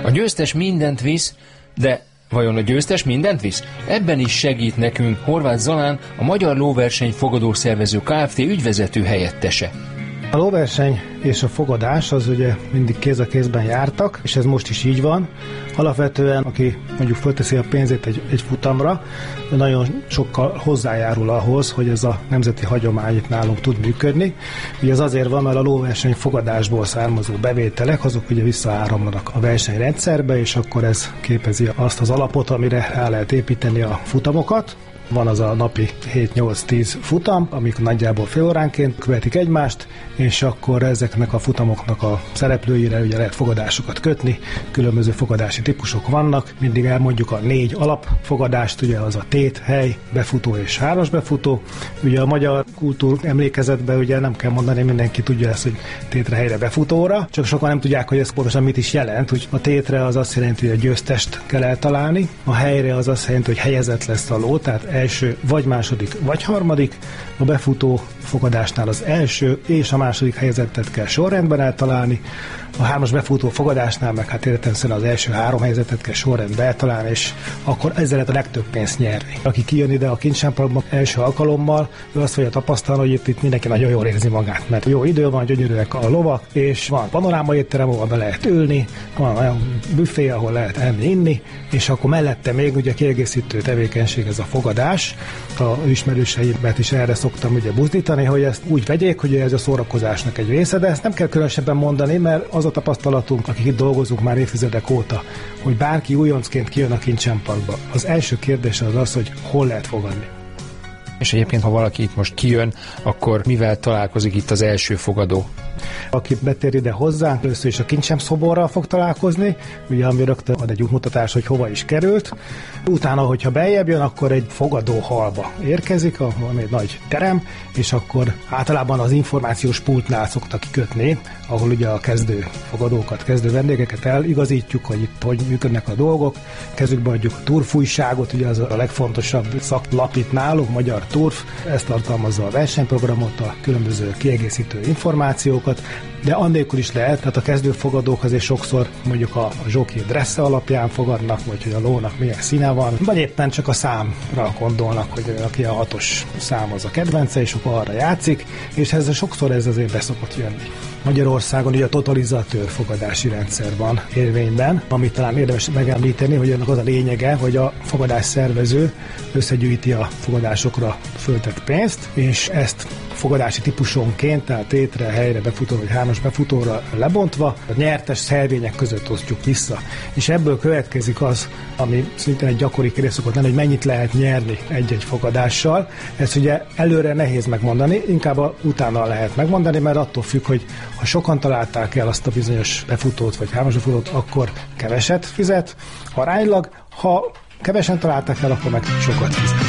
A győztes mindent visz, de vajon a győztes mindent visz? Ebben is segít nekünk Horváth Zalán, a Magyar Lóverseny Fogadószervező Kft. Ügyvezető helyettese. A lóverseny és a fogadás az ugye mindig kéz a kézben jártak, és ez most is így van. Alapvetően, aki mondjuk fölteszi a pénzét egy futamra, nagyon sokkal hozzájárul ahhoz, hogy ez a nemzeti hagyomány itt nálunk tud működni. Ugye ez azért van, mert a lóverseny fogadásból származó bevételek, azok ugye visszaáramlanak a versenyrendszerbe, és akkor ez képezi azt az alapot, amire rá lehet építeni a futamokat. Van az a napi 7-8-10 futam, amik nagyjából fél óránként követik egymást, és akkor ezeknek a futamoknak a szereplőire ugye lehet fogadásokat kötni, különböző fogadási típusok vannak, mindig elmondjuk a 4 alapfogadást, ugye az a tét, hely, befutó és háros befutó. Ugye a magyar kultúr emlékezetben ugye nem kell mondani, mindenki tudja ezt, hogy tétre, helyre, befutóra, csak sokan nem tudják, hogy ez pontosan mit is jelent. Úgy a tétre az azt jelenti, hogy a győztest kell eltalálni, a helyre az azt jelenti, hogy helyezett lesz a ló, tehát első, vagy második, vagy harmadik. A befutó fogadásnál az első és a második helyezettet kell sorrendben eltalálni. A 3-as befutó fogadásnál meg hát értelemszerűen az első 3 helyezettet kell sorrendben eltalálni, és akkor ezzel lehet a legtöbb pénzt nyerni. Aki kijön ide a kincsempalba első alkalommal, ő azt fogja tapasztalni, hogy itt mindenki nagyon jól érzi magát, mert jó idő van, gyönyörűek a lovak, és van panoráma étterem, ahol be lehet ülni, van olyan büfé, ahol lehet enni, inni, és akkor mellette még ugye kiegészítő tevékenység ez a fogadás. A ismerőseimet is erre szoktam ugye buzdítani, hogy ezt úgy vegyék, hogy ez a szórakozásnak egy része, de ezt nem kell különösebben mondani, mert az a tapasztalatunk, akik itt dolgozunk már évtizedek óta, hogy bárki újoncként kijön a kincsempalba. Az első kérdés az az, hogy hol lehet fogadni. És egyébként, ha valaki itt most kijön, akkor mivel találkozik itt az első fogadó? Aki betér ide hozzánk, először is a kincsemszoborral fog találkozni, ugye ami rögtön ad egy útmutatás, hogy hova is került. Utána, hogyha beljebb jön, akkor egy fogadóhalba érkezik, ahol egy nagy terem, és akkor általában az információs pultnál szoktak kikötni, ahol ugye a kezdő fogadókat, kezdő vendégeket eligazítjuk, hogy itt hogy működnek a dolgok. Kezükbe adjuk a turfújságot, ugye az a legfontosabb szaklap itt nálunk, Magyar Turf, ez tartalmazza a versenyprogramot, a különböző kiegészítő információkat, de annélkül is lehet, tehát a kezdőfogadók azért sokszor mondjuk a zsoki dressze alapján fogadnak, vagy hogy a lónak milyen színe van, vagy éppen csak a számra gondolnak, hogy aki a 6-os szám az a kedvence, és akkor arra játszik, és ez sokszor ez azért beszokott jönni. Magyarországon ugye a totalizatőr fogadási rendszer van érvényben, amit talán érdemes megemlíteni, hogy ennek az a lényege, hogy a fogadás szervező összegyűjti a fogadásokra föltett pénzt, és ezt fogadási típusonként, tehát tétre, helyre, befutó vagy 3-as befutóra lebontva, a nyertes szervények között osztjuk vissza. És ebből következik az, ami szintén egy gyakori kérdés szokott lenni, hogy mennyit lehet nyerni egy-egy fogadással. Ezt ugye előre nehéz megmondani, inkább utána lehet megmondani, mert attól függ, hogy ha sokan találták el azt a bizonyos befutót vagy 3-as befutót, akkor keveset fizet aránylag, ha kevesen találták el, akkor meg sokat fizet.